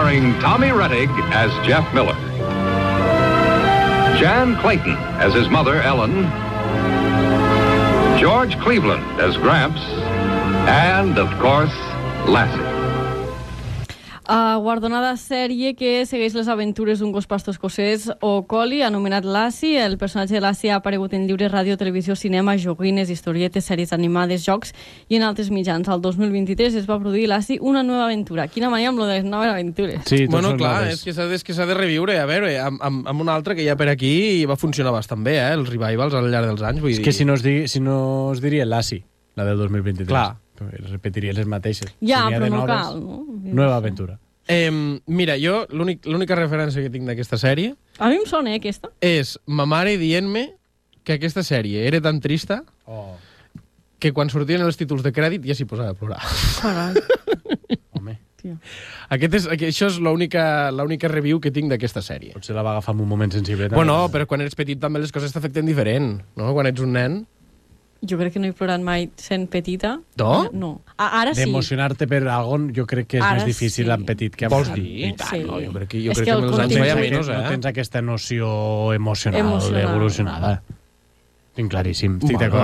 starring Tommy Rettig as Jeff Miller, Jan Clayton as his mother, Ellen, George Cleveland as Gramps, and, of course, Lassie. Guardonada sèrie que segueix les aventures d'un gos pastor escocès o collie anomenat Lassie. El personatge de Lassie ha aparegut en llibres, ràdio, televisió, cinema, joguines, historietes, sèries animades, jocs i en altres mitjans. El 2023 es va produir Lassie una nova aventura. Quina mania amb lo de les noves aventures. Sí, bueno, clar, és que s'ha de reviure. A veure, amb un altre que hi ha per aquí va funcionar bastant bé, els revivals al llarg dels anys. Vull dir... És que si no es diria Lassie, la del 2023. Clar. Repetiria les mateixes. Ja, Seria però no noves, cal, no? Nova aventura. Mira, jo l'única referència que tinc d'aquesta sèrie... A mi em sona, aquesta. És ma mare dient-me que aquesta sèrie era tan trista que quan sortien els títols de crèdit ja s'hi posava a plorar. Carai. Home. Això és l'única review que tinc d'aquesta sèrie. Potser la va agafar en un moment sensible. Bueno, però quan ets petit també les coses t'afecten diferent, no? Quan ets un nen... Jo crec que no he plorat mai sent petita. No? No. Ara sí. D'emocionar-te per algo jo crec que és Ara més difícil sí. en petit que en Vols gran. dir? I tant, Sí. no? Jo crec que És amb que el els anys contingut- veia menys, No tens aquesta noció emocional Emocional. evolucionada. Tinc claríssim, estic d'acord.